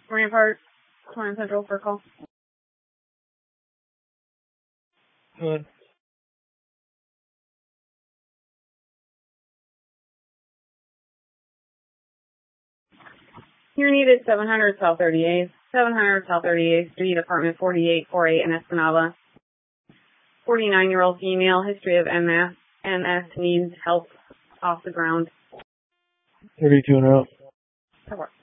Rampart, Torrance Central for call. Good. You're needed 700 South 38th, 700 South 38th Street, apartment 4848 in Escanaba. 49-year-old female, history of MS, needs help off the ground. 32 and up. That works.